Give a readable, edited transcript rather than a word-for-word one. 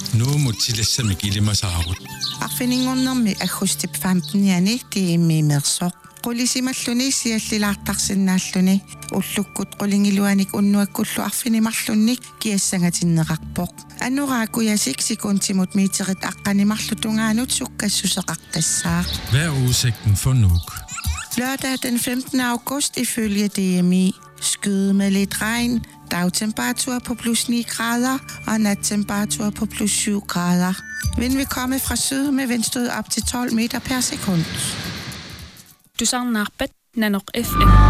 Nu må tillæssamme gillimasaarut. Arfiningunnermi agustip 15-jani tiimmiimeersoq. Qulisimalluni siallilaartarsinnaalluni ullukkut qulingiluanik unnuakkullu arfinimarlunnik kiassangatinneqarpoq. Anuraakuyasik sikuntimut miiterit aqqanimarlutungaanut sukkassuseqartassaaq. Hvad er udsigten for Nuuk? Lørdag den 15. august ifølge DMI. Skyde med lidt regn, dagtemperatur på plus 9 grader og nattemperatur på plus 7 grader. Vind vil komme fra syd med vindstød op til 12 meter per sekund. Du sang narpet nanok FM.